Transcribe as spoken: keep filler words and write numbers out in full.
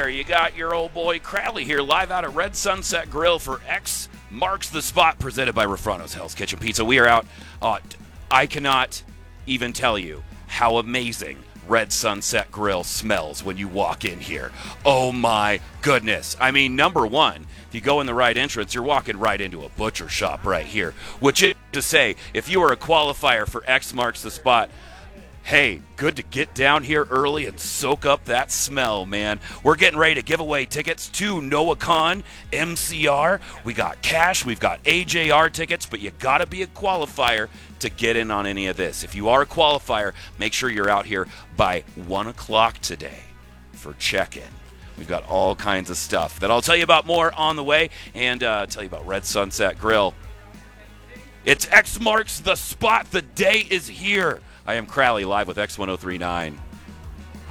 there. You got your old boy Crowley here, live out at Red Sunset Grill for X Marks the Spot, presented by Rafrano's Hell's Kitchen Pizza. We are out. Uh, I cannot even tell you how amazing Red Sunset Grill smells when you walk in here. Oh my goodness. I mean, number one, if you go in the right entrance, you're walking right into a butcher shop right here. Which is to say, if you are a qualifier for X Marks the Spot, hey, good to get down here early and soak up that smell, man. We're getting ready to give away tickets to NoahCon, M C R. We got cash, we've got A J R tickets, but you got to be a qualifier to get in on any of this. If you are a qualifier, make sure you're out here by one o'clock today for check-in. We've got all kinds of stuff that I'll tell you about more on the way, and uh, tell you about Red Sunset Grill. It's X Marks the Spot. The day is here. I am Crowley, live with X ten thirty-nine.